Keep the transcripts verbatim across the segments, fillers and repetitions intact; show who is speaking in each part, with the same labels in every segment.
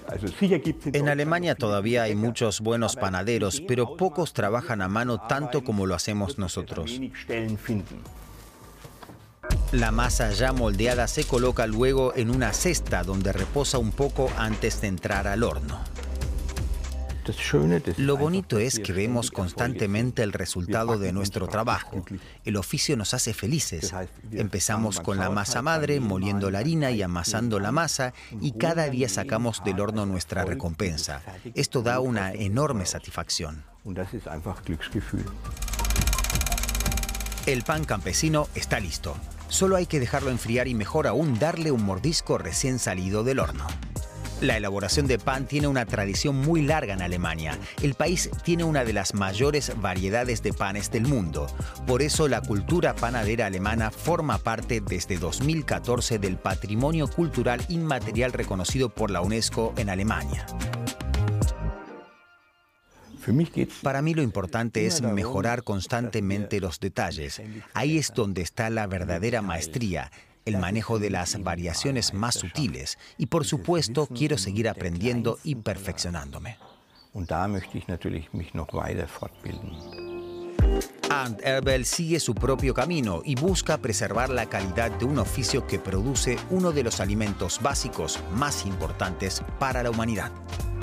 Speaker 1: En Alemania todavía hay muchos buenos panaderos, pero pocos trabajan a mano tanto como lo hacemos nosotros. La masa ya moldeada se coloca luego en una cesta donde reposa un poco antes de entrar al horno. Lo bonito es que vemos constantemente el resultado de nuestro trabajo. El oficio nos hace felices. Empezamos con la masa madre, moliendo la harina y amasando la masa, y cada día sacamos del horno nuestra recompensa. Esto da una enorme satisfacción. El pan campesino está listo. Solo hay que dejarlo enfriar y, mejor aún, darle un mordisco recién salido del horno. La elaboración de pan tiene una tradición muy larga en Alemania. El país tiene una de las mayores variedades de panes del mundo. Por eso la cultura panadera alemana forma parte desde dos mil catorce del Patrimonio Cultural Inmaterial reconocido por la UNESCO en Alemania. Para mí lo importante es mejorar constantemente los detalles. Ahí es donde está la verdadera maestría, el manejo de las variaciones más sutiles, y por supuesto quiero seguir aprendiendo y perfeccionándome. Arndt Erbel sigue su propio camino y busca preservar la calidad de un oficio que produce uno de los alimentos básicos más importantes para la humanidad.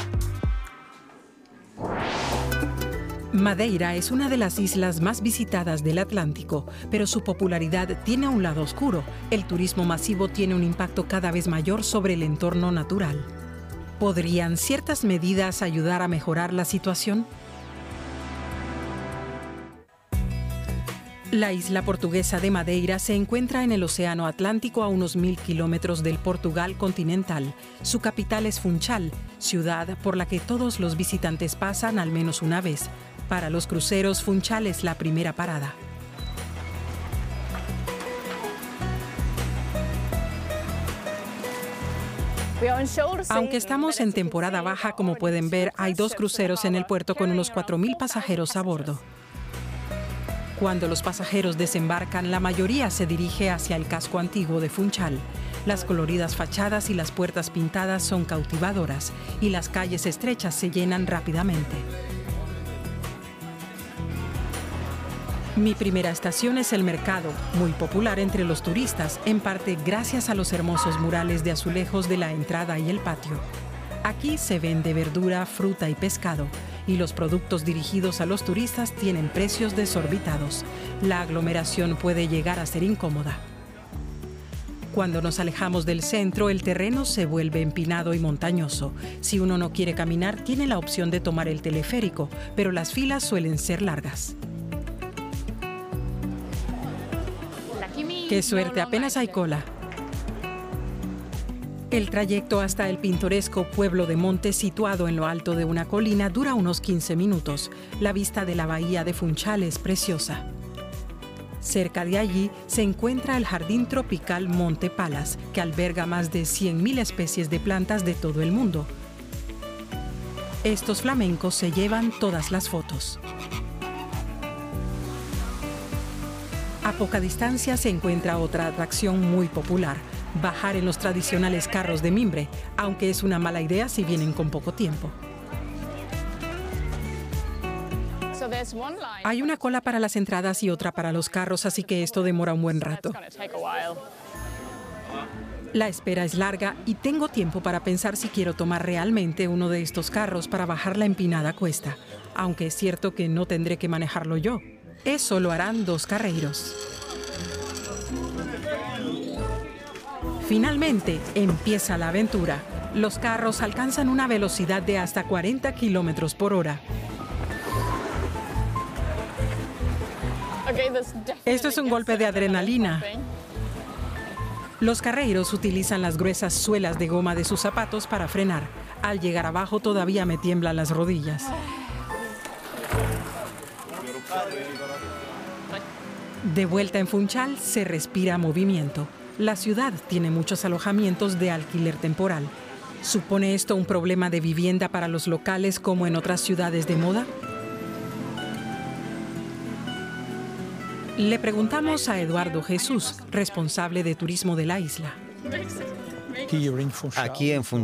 Speaker 2: Madeira es una de las islas más visitadas del Atlántico, pero su popularidad tiene un lado oscuro. El turismo masivo tiene un impacto cada vez mayor sobre el entorno natural. ¿Podrían ciertas medidas ayudar a mejorar la situación? La isla portuguesa de Madeira se encuentra en el Océano Atlántico a unos mil kilómetros del Portugal continental. Su capital es Funchal, ciudad por la que todos los visitantes pasan al menos una vez. Para los cruceros, Funchal es la primera parada. Aunque estamos en temporada baja, como pueden ver, hay dos cruceros en el puerto con unos cuatro mil pasajeros a bordo. Cuando los pasajeros desembarcan, la mayoría se dirige hacia el casco antiguo de Funchal. Las coloridas fachadas y las puertas pintadas son cautivadoras y las calles estrechas se llenan rápidamente. Mi primera estación es el mercado, muy popular entre los turistas, en parte gracias a los hermosos murales de azulejos de la entrada y el patio. Aquí se vende verdura, fruta y pescado, y los productos dirigidos a los turistas tienen precios desorbitados. La aglomeración puede llegar a ser incómoda. Cuando nos alejamos del centro, el terreno se vuelve empinado y montañoso. Si uno no quiere caminar, tiene la opción de tomar el teleférico, pero las filas suelen ser largas. ¡Qué suerte! Apenas hay cola. El trayecto hasta el pintoresco pueblo de Monte, situado en lo alto de una colina, dura unos quince minutos. La vista de la bahía de Funchal es preciosa. Cerca de allí se encuentra el jardín tropical Monte Palas, que alberga más de cien mil especies de plantas de todo el mundo. Estos flamencos se llevan todas las fotos. A poca distancia se encuentra otra atracción muy popular: bajar en los tradicionales carros de mimbre, aunque es una mala idea si vienen con poco tiempo. Hay una cola para las entradas y otra para los carros, así que esto demora un buen rato. La espera es larga y tengo tiempo para pensar si quiero tomar realmente uno de estos carros para bajar la empinada cuesta, aunque es cierto que no tendré que manejarlo yo. Eso lo harán dos carreiros. Finalmente, empieza la aventura. Los carros alcanzan una velocidad de hasta cuarenta kilómetros por hora. Esto es un golpe de adrenalina. Los carreiros utilizan las gruesas suelas de goma de sus zapatos para frenar. Al llegar abajo todavía me tiemblan las rodillas. De vuelta en Funchal, se respira movimiento. La ciudad tiene muchos alojamientos de alquiler temporal. ¿Supone esto un problema de vivienda para los locales como en otras ciudades de moda? Le preguntamos a Eduardo Jesús, responsable de turismo de la isla.
Speaker 1: Aquí en Funchal